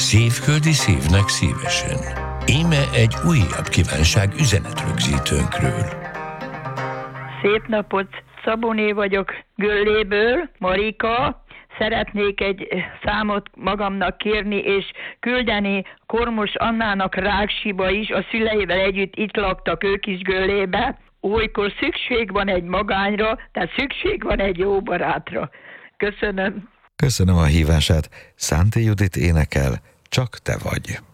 Szívföldi szívnek szívesen. Íme egy újabb kívánság üzenetrögzítőnkről. Szép napot! Szabóné vagyok Gölléből, Marika. Szeretnék egy számot magamnak kérni, és küldeni Kormos Annának Ráksiba is, a szüleivel együtt itt laktak ők is Göllébe. Olykor szükség van egy magányra, tehát szükség van egy jó barátra. Köszönöm. Köszönöm a hívását. Szánti Judit énekel, Csak te vagy.